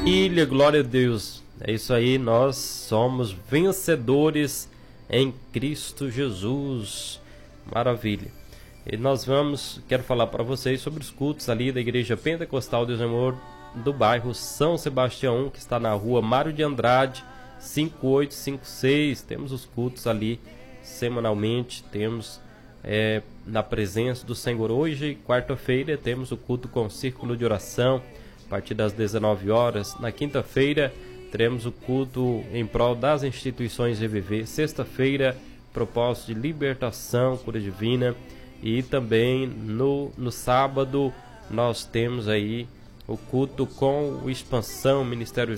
Maravilha, glória a Deus. É isso aí, nós somos vencedores em Cristo Jesus. Maravilha. E quero falar para vocês sobre os cultos ali da Igreja Pentecostal Deus Amor do bairro São Sebastião, que está na rua Mário de Andrade, 5856. Temos os cultos ali semanalmente, temos na presença do Senhor. Hoje, quarta-feira, temos o culto com círculo de oração, a partir das 19 horas. Na quinta-feira, teremos o culto em prol das instituições Reviver. Sexta-feira, propósito de libertação, cura divina. E também no sábado, nós temos aí o culto com o Expansão, Ministério